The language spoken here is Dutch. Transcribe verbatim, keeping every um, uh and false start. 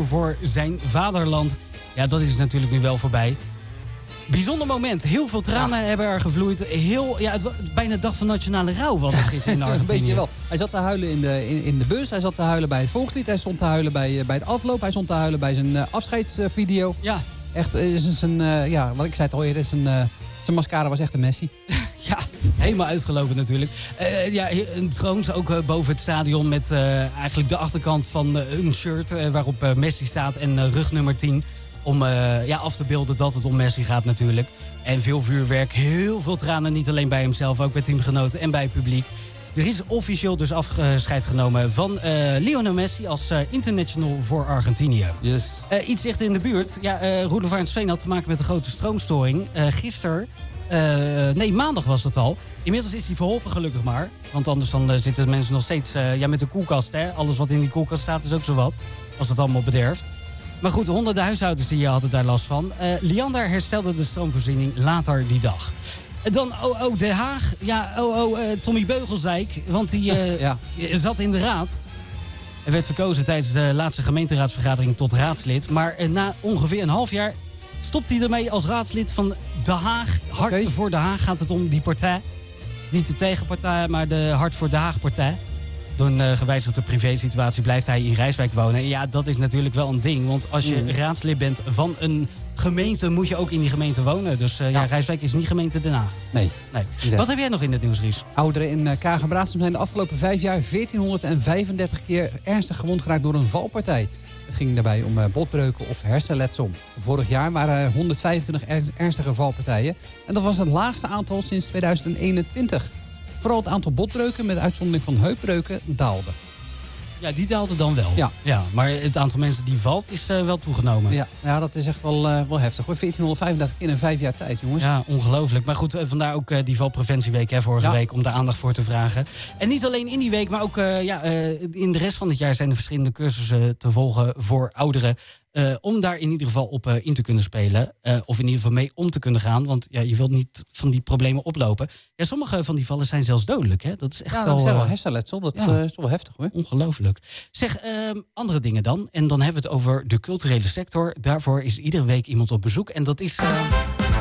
voor zijn vaderland. Ja, dat is natuurlijk nu wel voorbij. Bijzonder moment. Heel veel tranen ja. hebben er gevloeid. Heel, ja, het was bijna dag van nationale rouw was het gisteren in Argentinië. Weet je wel. Hij zat te huilen in de, in, in de bus. Hij zat te huilen bij het volkslied. Hij stond te huilen bij, bij het afloop. Hij stond te huilen bij zijn uh, afscheidsvideo. Ja. Echt, is een, uh, ja, wat ik zei het al eerder, zijn, uh, zijn mascara was echt een Messi. Ja, helemaal uitgelopen natuurlijk. Uh, ja, een troons ook uh, boven het stadion met uh, eigenlijk de achterkant van uh, een shirt uh, waarop uh, Messi staat en uh, rug nummer tien. Om uh, ja, af te beelden dat het om Messi gaat natuurlijk. En veel vuurwerk, heel veel tranen, niet alleen bij hemzelf, ook bij teamgenoten en bij het publiek. Er is officieel dus afscheid genomen van uh, Lionel Messi als uh, international voor Argentinië. Yes. Uh, iets dichter in de buurt. Ja, uh, Roelofarensveen had te maken met een grote stroomstoring. Uh, gisteren, uh, nee maandag was het al. Inmiddels is hij verholpen gelukkig maar. Want anders dan, uh, zitten mensen nog steeds uh, ja, met de koelkast. Hè? Alles wat in die koelkast staat is ook zo wat. Als dat allemaal bederft. Maar goed, honderden huishoudens die hadden daar last van. Uh, Liander herstelde de stroomvoorziening later die dag. Dan, oh, oh, Den Haag. Ja, oh, oh, uh, Tommy Beugelsdijk. Want die uh, ja. zat in de raad. Hij werd verkozen tijdens de laatste gemeenteraadsvergadering tot raadslid. Maar uh, na ongeveer een half jaar stopt hij ermee als raadslid van Den Haag. Hart okay. voor Den Haag gaat het om die partij. Niet de tegenpartij, maar de Hart voor Den Haag partij. Door een uh, gewijzigde privésituatie blijft hij in Rijswijk wonen. En ja, dat is natuurlijk wel een ding. Want als je mm. raadslid bent van een gemeente, moet je ook in die gemeente wonen. Dus uh, ja. ja, Rijswijk is niet gemeente Den Haag. Nee. nee. Wat heb jij nog in het nieuws, Ries? Ouderen in uh, Kagen-Braassem zijn de afgelopen vijf jaar veertienhonderdvijfendertig keer ernstig gewond geraakt door een valpartij. Het ging daarbij om uh, botbreuken of hersenletsel. Vorig jaar waren er honderdvijfentwintig er- ernstige valpartijen. En dat was het laagste aantal sinds tweeduizend eenentwintig. Vooral het aantal botbreuken, met uitzondering van heupbreuken, daalde. Ja, die daalde dan wel. Ja. Ja, maar het aantal mensen die valt is uh, wel toegenomen. Ja, ja, dat is echt wel, uh, wel heftig hoor. veertienhonderdvijfendertig keer in vijf jaar tijd, jongens. Ja, ongelooflijk. Maar goed, uh, vandaar ook uh, die valpreventieweek hè, vorige ja. week om daar aandacht voor te vragen. En niet alleen in die week, maar ook uh, ja, uh, in de rest van het jaar zijn er verschillende cursussen te volgen voor ouderen. Uh, om daar in ieder geval op uh, in te kunnen spelen. Uh, of in ieder geval mee om te kunnen gaan. Want ja, je wilt niet van die problemen oplopen. Ja, sommige van die vallen zijn zelfs dodelijk. Hè? Dat is echt ja, wel, dat is uh, wel hersenletsel. Dat ja. uh, is toch wel heftig hoor. Ongelooflijk. Zeg, uh, andere dingen dan. En dan hebben we het over de culturele sector. Daarvoor is iedere week iemand op bezoek. En dat is... Uh...